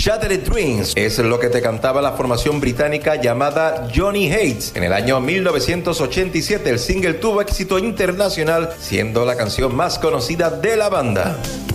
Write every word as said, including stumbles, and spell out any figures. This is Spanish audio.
Shattered Dreams es lo que te cantaba la formación británica llamada Johnny Hates. En el año mil novecientos ochenta y siete el single tuvo éxito internacional, siendo la canción más conocida de la banda.